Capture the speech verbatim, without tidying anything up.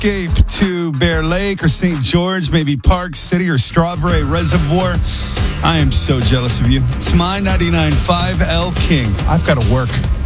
escape to Bear Lake or Saint George, maybe Park City or Strawberry Reservoir. I am so jealous of you. It's my ninety-nine point five L King. I've got to work.